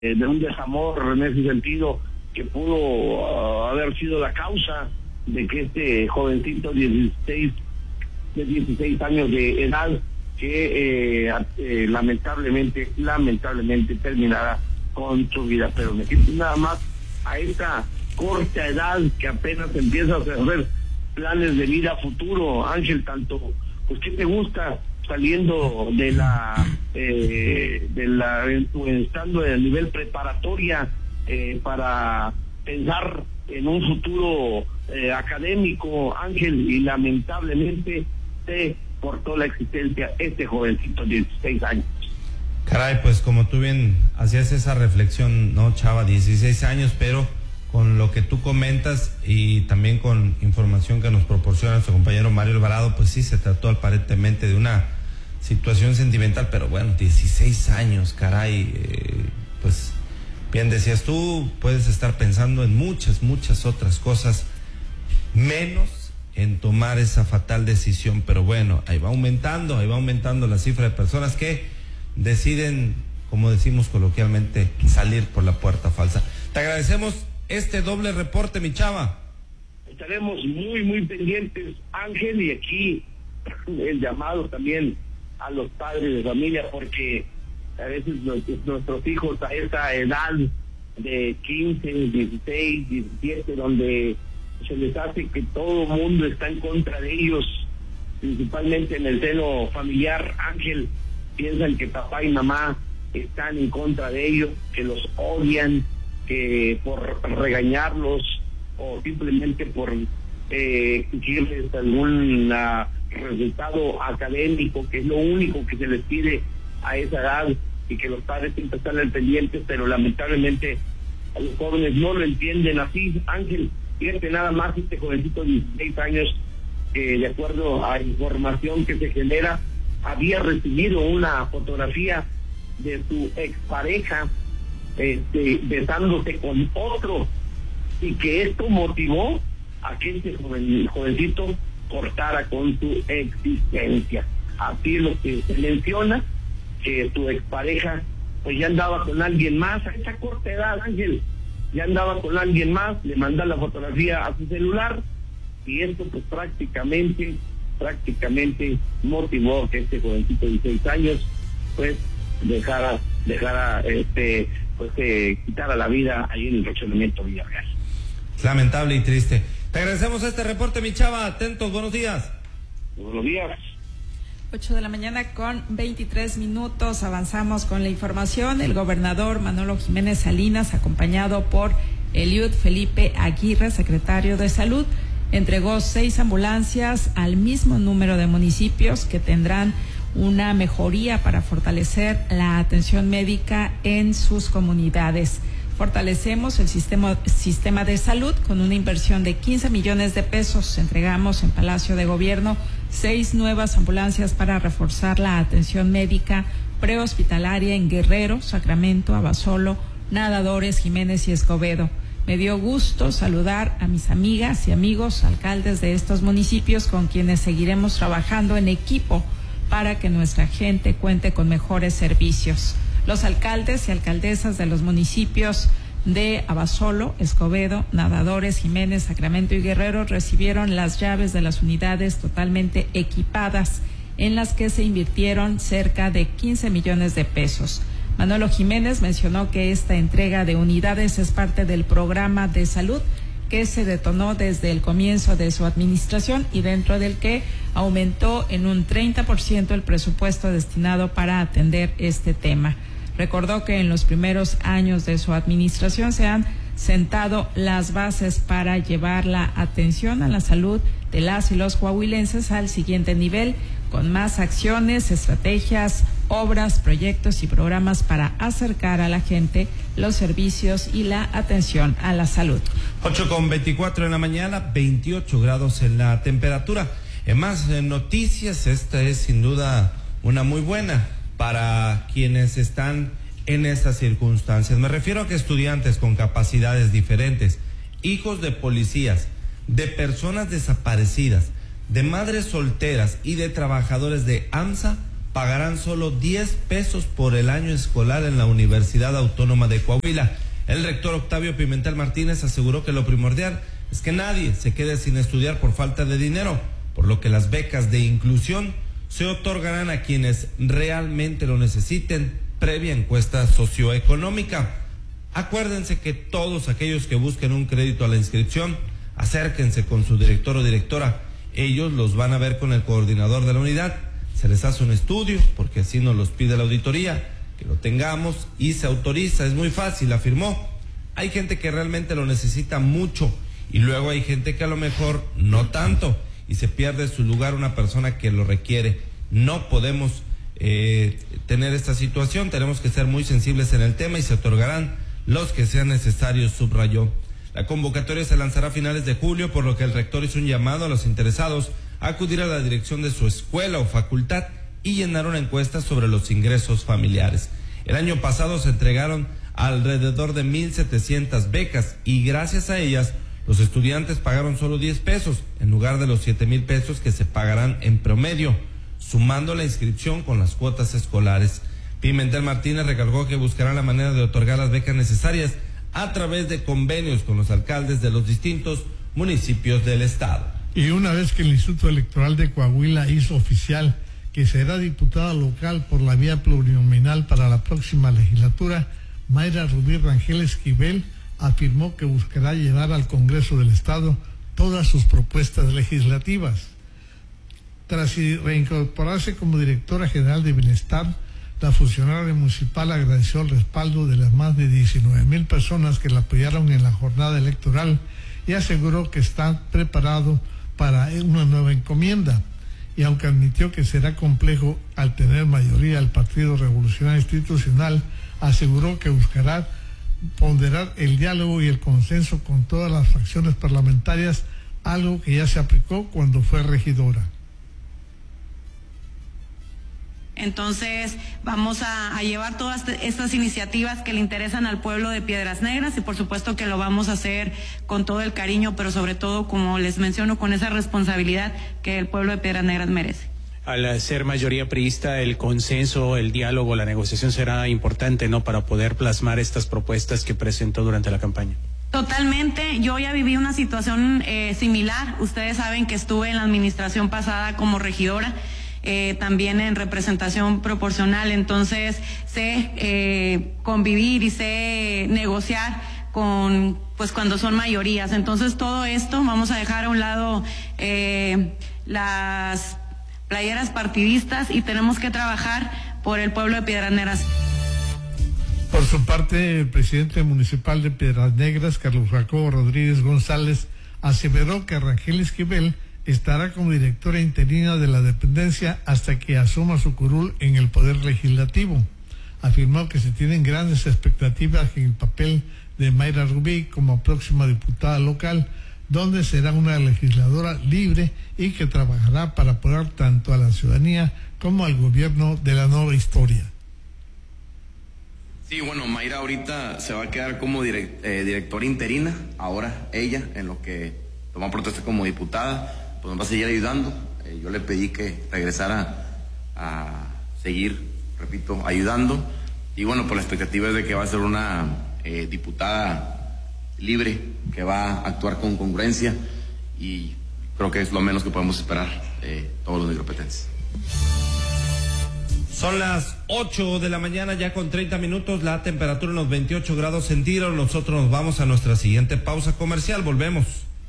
de un desamor en ese sentido que pudo haber sido la causa de que este jovencito de 16 años de edad que lamentablemente terminará con su vida. Pero me siento nada más a esta corta edad que apenas empieza a hacer planes de vida futuro, Ángel, tanto, pues, ¿qué te gusta saliendo estando en el nivel preparatoria para pensar en un futuro académico, Ángel, y lamentablemente se cortó la existencia este jovencito de 16 años. Caray, pues como tú bien hacías esa reflexión, ¿no, Chava? 16 años, pero con lo que tú comentas y también con información que nos proporciona nuestro compañero Mario Alvarado, pues sí, se trató aparentemente de una situación sentimental, pero bueno, 16 años, caray, pues bien decías tú, puedes estar pensando en muchas otras cosas, menos en tomar esa fatal decisión, pero bueno, ahí va aumentando la cifra de personas que deciden, como decimos coloquialmente, salir por la puerta falsa. Te agradecemos este doble reporte, mi Chava. Estaremos muy pendientes, Ángel, y aquí el llamado también a los padres de familia, porque a veces nuestros hijos a esa edad de 15, 16, 17, donde se les hace que todo el mundo está en contra de ellos, principalmente en el seno familiar, Ángel, piensan que papá y mamá están en contra de ellos, que los odian, que por regañarlos o simplemente por exigirles algún resultado académico, que es lo único que se les pide a esa edad, y que los padres siempre están al pendiente, pero lamentablemente a los jóvenes no lo entienden así, Ángel. Fíjate nada más, este jovencito de 16 años, que de acuerdo a información que se genera, había recibido una fotografía de su expareja besándose con otro, y que esto motivó a que este jovencito cortara con su existencia. Así es lo que se menciona, que su expareja pues ya andaba con alguien más a esa corta edad, Ángel, ya andaba con alguien más, le manda la fotografía a su celular, y esto pues prácticamente motivó que este jovencito de 16 años pues dejara quitara la vida ahí en el fraccionamiento Villarreal. Lamentable y triste. Te agradecemos este reporte, mi Chava. Atentos, buenos días. Buenos días. 8 de la mañana con 23 minutos. Avanzamos con la información. El gobernador Manolo Jiménez Salinas, acompañado por Eliud Felipe Aguirre, secretario de Salud, entregó 6 ambulancias al mismo número de municipios que tendrán una mejoría para fortalecer la atención médica en sus comunidades. Fortalecemos el sistema de salud con una inversión de 15 millones de pesos. Entregamos en Palacio de Gobierno 6 nuevas ambulancias para reforzar la atención médica prehospitalaria en Guerrero, Sacramento, Abasolo, Nadadores, Jiménez y Escobedo. Me dio gusto saludar a mis amigas y amigos alcaldes de estos municipios, con quienes seguiremos trabajando en equipo para que nuestra gente cuente con mejores servicios. Los alcaldes y alcaldesas de los municipios de Abasolo, Escobedo, Nadadores, Jiménez, Sacramento y Guerrero recibieron las llaves de las unidades totalmente equipadas, en las que se invirtieron cerca de 15 millones de pesos. Manolo Jiménez mencionó que esta entrega de unidades es parte del programa de salud que se detonó desde el comienzo de su administración, y dentro del que aumentó en un 30% el presupuesto destinado para atender este tema. Recordó que en los primeros años de su administración se han sentado las bases para llevar la atención a la salud de las y los coahuilenses al siguiente nivel, con más acciones, estrategias, obras, proyectos y programas para acercar a la gente los servicios y la atención a la salud. 8:24 en la mañana, 28 grados en la temperatura. En más noticias, esta es sin duda una muy buena para quienes están en estas circunstancias. Me refiero a que estudiantes con capacidades diferentes, hijos de policías, de personas desaparecidas, de madres solteras y de trabajadores de AMSA pagarán solo 10 pesos por el año escolar en la Universidad Autónoma de Coahuila. El rector Octavio Pimentel Martínez aseguró que lo primordial es que nadie se quede sin estudiar por falta de dinero, por lo que las becas de inclusión se otorgarán a quienes realmente lo necesiten, previa encuesta socioeconómica. Acuérdense que todos aquellos que busquen un crédito a la inscripción, acérquense con su director o directora. Ellos los van a ver con el coordinador de la unidad. Se les hace un estudio, porque así nos los pide la auditoría, que lo tengamos y se autoriza. Es muy fácil, afirmó. Hay gente que realmente lo necesita mucho y luego hay gente que a lo mejor no tanto y se pierde su lugar una persona que lo requiere. No podemos tener esta situación, tenemos que ser muy sensibles en el tema y se otorgarán los que sean necesarios, subrayó. La convocatoria se lanzará a finales de julio, por lo que el rector hizo un llamado a los interesados a acudir a la dirección de su escuela o facultad y llenar una encuesta sobre los ingresos familiares. El año pasado se entregaron alrededor de 1,700 becas y gracias a ellas los estudiantes pagaron solo 10 pesos en lugar de los 7,000 pesos que se pagarán en promedio, sumando la inscripción con las cuotas escolares. Pimentel Martínez recalcó que buscará la manera de otorgar las becas necesarias a través de convenios con los alcaldes de los distintos municipios del estado. Y una vez que el Instituto Electoral de Coahuila hizo oficial que será diputada local por la vía plurinominal para la próxima legislatura, Mayra Rubí Rangel Esquivel afirmó que buscará llevar al Congreso del Estado todas sus propuestas legislativas. Tras reincorporarse como directora general de Bienestar, la funcionaria municipal agradeció el respaldo de las más de 19,000 personas que la apoyaron en la jornada electoral y aseguró que está preparado para una nueva encomienda. Y aunque admitió que será complejo al tener mayoría el Partido Revolucionario Institucional, aseguró que buscará ponderar el diálogo y el consenso con todas las fracciones parlamentarias, algo que ya se aplicó cuando fue regidora. Entonces vamos a llevar todas estas iniciativas que le interesan al pueblo de Piedras Negras y por supuesto que lo vamos a hacer con todo el cariño, pero sobre todo, como les menciono, con esa responsabilidad que el pueblo de Piedras Negras merece. Al ser mayoría priista, el consenso, el diálogo, la negociación será importante, ¿no?, para poder plasmar estas propuestas que presentó durante la campaña. Totalmente, yo ya viví una situación similar. Ustedes saben que estuve en la administración pasada como regidora, también en representación proporcional, entonces sé convivir y sé negociar con, pues, cuando son mayorías. Entonces todo esto vamos a dejar a un lado las playeras partidistas y tenemos que trabajar por el pueblo de Piedras Negras. Por su parte, el presidente municipal de Piedras Negras, Carlos Jacobo Rodríguez González, aseveró que Rangel Esquivel estará como directora interina de la dependencia hasta que asuma su curul en el Poder Legislativo. Afirmó que se tienen grandes expectativas en el papel de Mayra Rubí como próxima diputada local, donde será una legisladora libre y que trabajará para apoyar tanto a la ciudadanía como al gobierno de la nueva historia. Sí, bueno, Mayra ahorita se va a quedar como directora interina, ahora ella, en lo que toma protesta como diputada, pues nos va a seguir ayudando. Yo le pedí que regresara a seguir, repito, ayudando, y bueno, pues la expectativa es de que va a ser una diputada libre, que va a actuar con congruencia, y creo que es lo menos que podemos esperar todos los micropetenses. Son las 8 de la mañana ya con 30 minutos, la temperatura en los 28 grados centígrados. Nosotros nos vamos a nuestra siguiente pausa comercial, volvemos.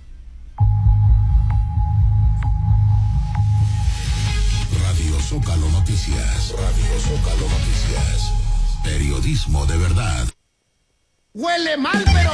Radio Zócalo Noticias, Radio Zócalo Noticias, periodismo de verdad. Huele mal, pero